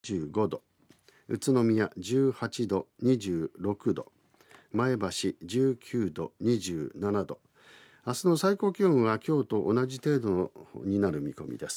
15度、宇都宮18度26度、前橋19度27度。明日の最高気温は今日と同じ程度になる見込みです。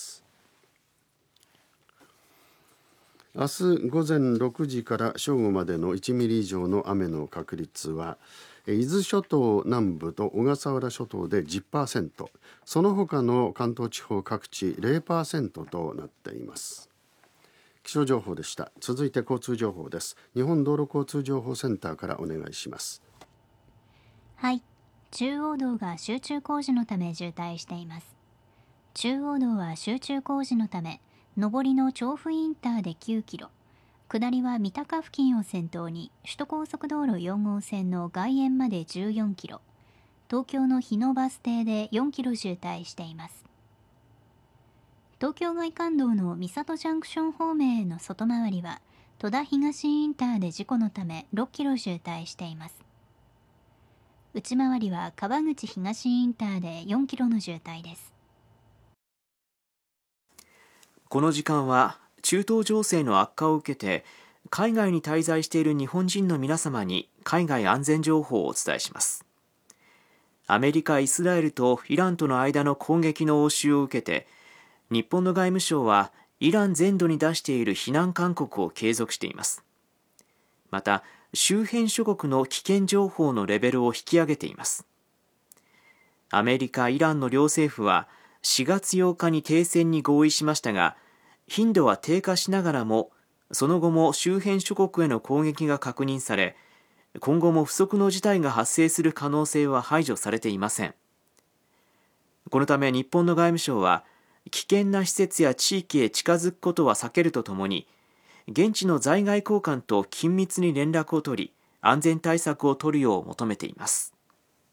明日午前6時から正午までの1ミリ以上の雨の確率は、伊豆諸島南部と小笠原諸島で 10%、その他の関東地方各地 0% となっています。気象情報でした。続いて交通情報です。日本道路交通情報センターからお願いします。 はい、中央道が集中工事のため渋滞しています。中央道は集中工事のため、上りの調布インターで9キロ、下りは三鷹付近を先頭に首都高速道路4号線の外苑まで14キロ、東京の日野バス停で4キロ渋滞しています。東京外環道の三郷ジャンクション方面への外回りは戸田東インターで事故のため6キロ渋滞しています。内回りは川口東インターで4キロの渋滞です。 この時間は中東情勢の悪化を受けて海外に滞在している日本人の皆様に海外安全情報をお伝えします。アメリカ、イスラエルとイランとの間の攻撃の応酬を受けて、日本の外務省はイラン全土に出している非難勧告を継続しています。また、周辺諸国の危険情報のレベルを引き上げています。アメリカ、イランの両政府は4月8日に停戦に合意しましたが、頻度は低下しながらも、その後も周辺諸国への攻撃が確認され、今後も不測の事態が発生する可能性は排除されていません。このため日本の外務省は、危険な施設や地域へ近づくことは避けるとともに、現地の在外公館と緊密に連絡を取り、安全対策を取るよう求めています。